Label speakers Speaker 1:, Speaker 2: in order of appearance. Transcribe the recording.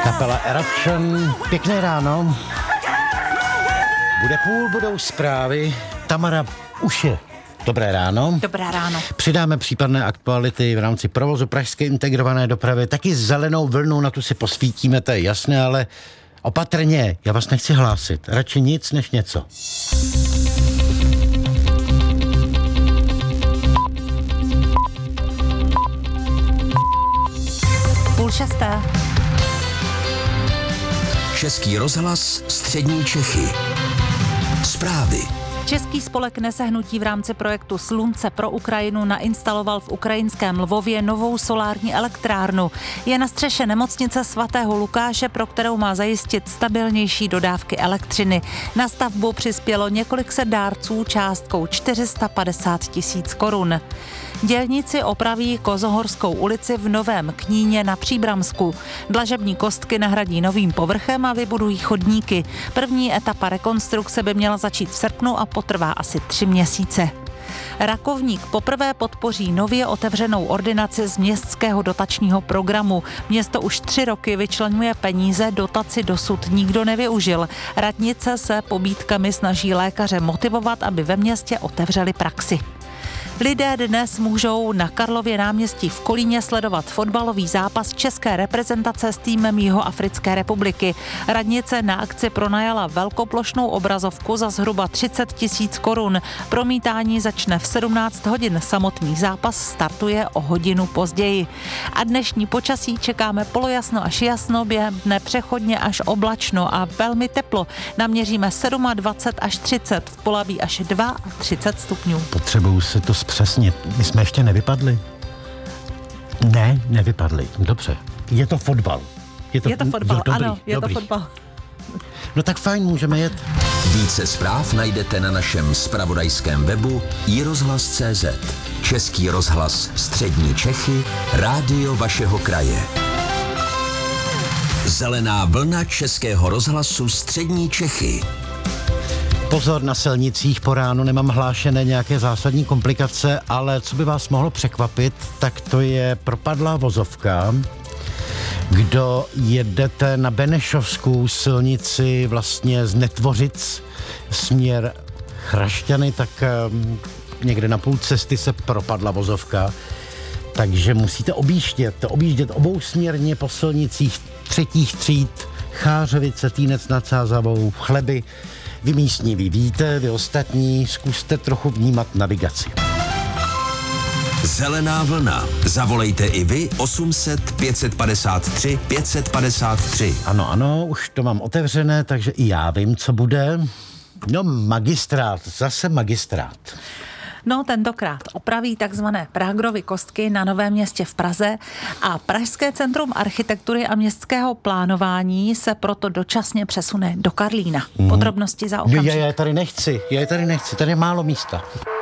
Speaker 1: Kapela Eruption, pěkné ráno. Bude půl, budou zprávy. Tamara už je. Dobré ráno.
Speaker 2: Dobré ráno.
Speaker 1: Přidáme případné aktuality v rámci provozu pražské integrované dopravy. Taky zelenou vlnu, na tu si posvítíme, to je jasné, ale opatrně, já vás nechci hlásit. Radši nic než něco.
Speaker 2: Půl šesté.
Speaker 3: Český rozhlas Střední Čechy. Zprávy.
Speaker 2: Český spolek Nesehnutí v rámci projektu Slunce pro Ukrajinu nainstaloval v ukrajinském Lvově novou solární elektrárnu. Je na střeše nemocnice svatého Lukáše, pro kterou má zajistit stabilnější dodávky elektřiny. Na stavbu přispělo několik set dárců částkou 450 000 korun. Dělníci opraví Kozohorskou ulici v Novém Kníně na Příbramsku. Dlažební kostky nahradí novým povrchem a vybudují chodníky. První etapa rekonstrukce by měla začít v srpnu a potrvá asi 3 měsíce. Rakovník poprvé podpoří nově otevřenou ordinaci z městského dotačního programu. Město už 3 roky vyčleňuje peníze, dotaci dosud nikdo nevyužil. Radnice se pobídkami snaží lékaře motivovat, aby ve městě otevřeli praxi. Lidé dnes můžou na Karlově náměstí v Kolíně sledovat fotbalový zápas české reprezentace s týmem Jihoafrické republiky. Radnice na akci pronajala velkoplošnou obrazovku za zhruba 30 000 korun. Promítání začne v 17 hodin, samotný zápas startuje o hodinu později. A dnešní počasí čekáme polojasno až jasno, během dne přechodně až oblačno a velmi teplo. Naměříme 27 až 30, v Polabí až 32 stupňů.
Speaker 1: Potřebuju se to zpřesnit. My jsme ještě nevypadli? Ne, nevypadli. Dobře. Je to fotbal.
Speaker 2: Je to fotbal,
Speaker 1: dobrý,
Speaker 2: ano, je
Speaker 1: dobrý.
Speaker 2: to fotbal.
Speaker 1: No tak fajn, můžeme jet.
Speaker 3: Více zpráv najdete na našem zpravodajském webu iRozhlas.cz. Český rozhlas Střední Čechy, rádio vašeho kraje. Zelená vlna Českého rozhlasu Střední Čechy.
Speaker 1: Pozor na silnicích, po ránu nemám hlášené nějaké zásadní komplikace, ale co by vás mohlo překvapit, tak to je propadlá vozovka. Kdo jedete na Benešovskou silnici vlastně z Netvořic směr Chrašťany, tak někde na půl cesty se propadla vozovka, takže musíte objíždět obousměrně po silnicích 3. tříd, Chářovice, Týnec nad Sázavou, Chleby. Vy místní, vy víte, vy ostatní, zkuste trochu vnímat navigaci.
Speaker 3: Zelená vlna. Zavolejte i vy 800 553 553.
Speaker 1: Ano, už to mám otevřené, takže i já vím, co bude. No, magistrát, zase magistrát.
Speaker 2: No, tentokrát opraví takzvané Prahagovy kostky na Novém Městě v Praze a Pražské centrum architektury a městského plánování se proto dočasně přesune do Karlína. Podrobnosti za okamžik.
Speaker 1: Já je tady nechci, tady je málo místa.